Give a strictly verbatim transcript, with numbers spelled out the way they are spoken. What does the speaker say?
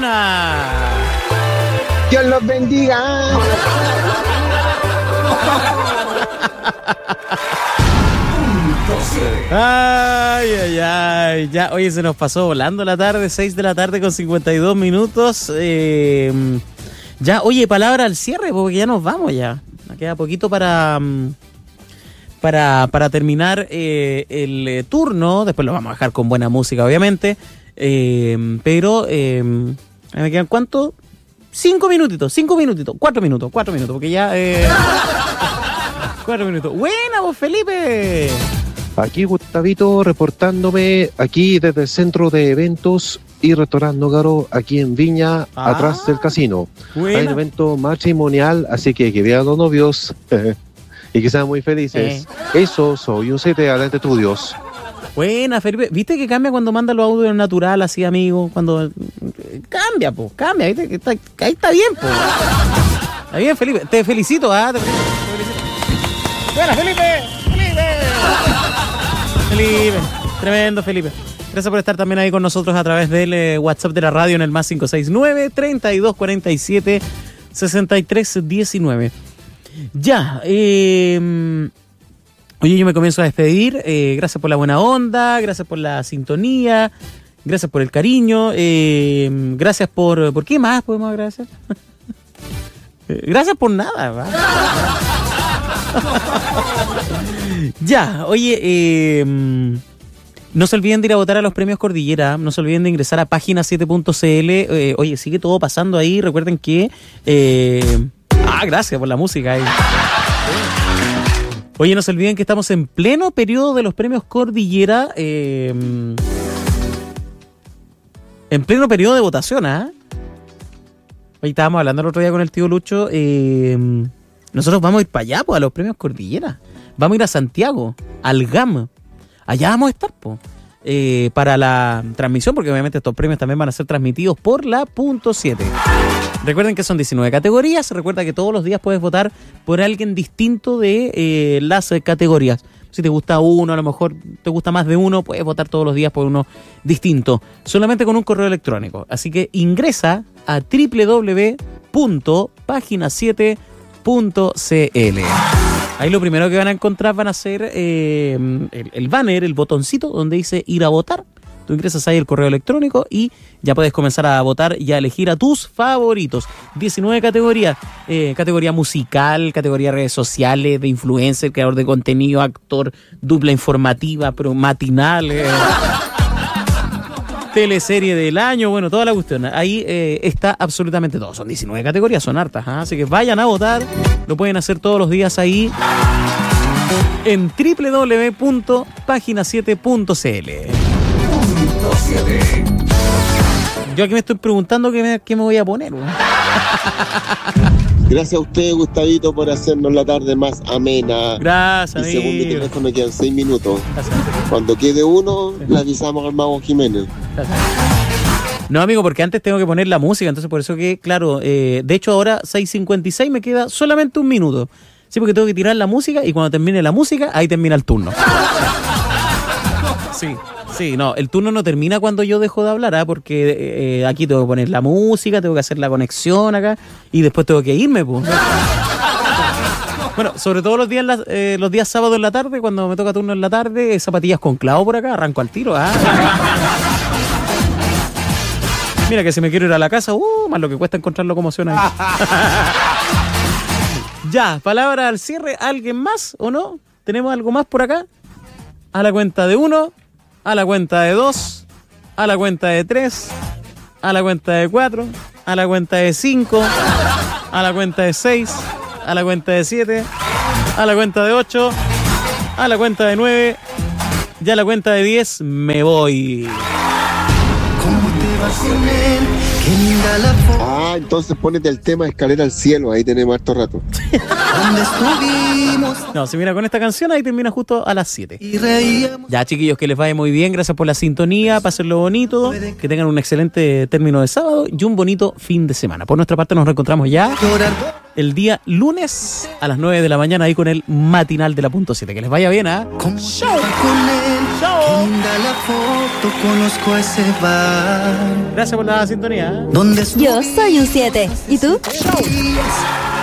semana. Dios los bendiga. Ay, ay, ay. Ya, oye, se nos pasó volando la tarde, seis de la tarde con cincuenta y dos minutos. Eh, ya, oye, palabra al cierre, porque ya nos vamos ya. Nos queda poquito para... Para, para terminar eh, el eh, turno. Después lo vamos a dejar con buena música, obviamente. Eh, pero eh, me quedan ¿cuánto? Cinco minutitos, cinco minutitos, cuatro minutos, cuatro minutos, porque ya eh, cuatro minutos. Buena, vos, Felipe. Aquí Gustavito reportándome aquí desde el centro de eventos y restaurante Nógaro, aquí en Viña, ah, atrás del casino. Buena. Hay un evento matrimonial, así que que vean los novios y que sean muy felices. Eh. Eso, soy un siete adelante estudios. Buena, Felipe. ¿Viste que cambia cuando manda los audios natural, así, amigo? Cuando cambia, po, cambia. ¿Viste? Que está, ahí está bien, po. Está bien, Felipe. Te felicito, ¿ah? ¿eh? Te felicito, te felicito. Buena, Felipe. Felipe. Felipe. Tremendo, Felipe. Gracias por estar también ahí con nosotros a través del eh, WhatsApp de la radio en el más cinco seis nueve, treinta y dos cuarenta y siete, sesenta y tres diecinueve. Ya, eh, oye, yo me comienzo a despedir. Eh, gracias por la buena onda, gracias por la sintonía, gracias por el cariño, eh, gracias por... ¿Por qué más podemos agradecer? Gracias por nada, ¿va? Ya, oye, eh, no se olviden de ir a votar a los premios Cordillera, no se olviden de ingresar a página siete punto c l. Eh, oye, sigue todo pasando ahí, recuerden que... Eh, ah, gracias por la música ahí. Oye, no se olviden que estamos en pleno periodo de los premios Cordillera, eh, en pleno periodo de votación, ¿ah? ¿eh? Hoy estábamos hablando el otro día con el tío Lucho, eh, nosotros vamos a ir para allá, pues, a los premios Cordillera. Vamos a ir a Santiago, al G A M. Allá vamos a estar, pues, eh, para la transmisión, porque obviamente estos premios también van a ser transmitidos por la punto siete. Recuerden que son diecinueve categorías. Recuerda que todos los días puedes votar por alguien distinto de eh, las categorías. Si te gusta uno, a lo mejor te gusta más de uno, puedes votar todos los días por uno distinto. Solamente con un correo electrónico. Así que ingresa a doble u doble u doble u punto página siete punto c l. Ahí lo primero que van a encontrar van a ser eh, el, el banner, el botoncito donde dice ir a votar. Tú ingresas ahí el correo electrónico y ya puedes comenzar a votar y a elegir a tus favoritos. diecinueve categorías. Eh, categoría musical, categoría redes sociales, de influencer, creador de contenido, actor, dupla informativa, pero matinal, eh, teleserie del año, bueno, toda la cuestión. Ahí eh, está absolutamente todo. Son diecinueve categorías, son hartas, ¿eh? Así que vayan a votar. Lo pueden hacer todos los días ahí en doble u doble u doble u punto página siete punto c l. Yo aquí me estoy preguntando qué me, qué me voy a poner, ¿no? Gracias a usted, Gustavito, por hacernos la tarde más amena. Gracias, y según mi amigo. teléfono me quedan seis minutos. Gracias. Cuando quede uno, sí, le avisamos al Mago Jiménez. Gracias. No, amigo, porque antes tengo que poner la música, entonces por eso que, claro, eh, de hecho ahora seis cincuenta y seis me queda solamente un minuto. Sí, porque tengo que tirar la música y cuando termine la música, ahí termina el turno. Sí. Sí, no, el turno no termina cuando yo dejo de hablar, ¿eh? Porque eh, aquí tengo que poner la música, tengo que hacer la conexión acá y después tengo que irme, pues. Bueno, sobre todo los días eh, los días sábados en la tarde, cuando me toca turno en la tarde, eh, zapatillas con clavo por acá, arranco al tiro. ¿eh? Mira que si me quiero ir a la casa, uh, más lo que cuesta encontrar locomoción ahí. Ya, palabra al cierre, ¿alguien más o no? ¿Tenemos algo más por acá? A la cuenta de uno. A la cuenta de dos, a la cuenta de tres, a la cuenta de cuatro, a la cuenta de cinco, a la cuenta de seis, a la cuenta de siete, a la cuenta de ocho, a la cuenta de nueve y a la cuenta de diez me voy. Ah, entonces ponete el tema Escalera al Cielo, ahí tenemos harto rato. ¿Dónde estuvimos? No, se mira con esta canción, ahí termina justo a las siete. Y reíamos. Ya, chiquillos, que les vaya muy bien. Gracias por la sintonía, pásenlo bonito, que tengan un excelente término de sábado y un bonito fin de semana. Por nuestra parte nos reencontramos ya el día lunes a las nueve de la mañana ahí con el matinal de la punto siete. Que les vaya bien, ¿ah? Como estaba con él, qué linda la foto, conozco ese bar Gracias por la sintonía. donde Yo soy un siete. ¿Y tú? estuvimos.